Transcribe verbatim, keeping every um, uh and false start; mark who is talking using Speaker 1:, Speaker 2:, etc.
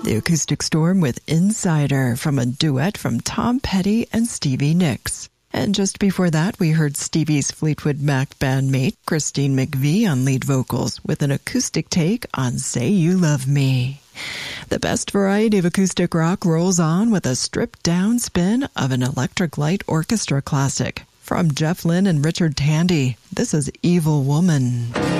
Speaker 1: The Acoustic Storm with Insider from a duet from Tom Petty and Stevie Nicks. And just before that, we heard Stevie's Fleetwood Mac bandmate, Christine McVie, on lead vocals with an acoustic take on Say You Love Me. The best variety of acoustic rock rolls on with a stripped-down spin of an Electric Light Orchestra classic. From Jeff Lynne and Richard Tandy, this is Evil Woman.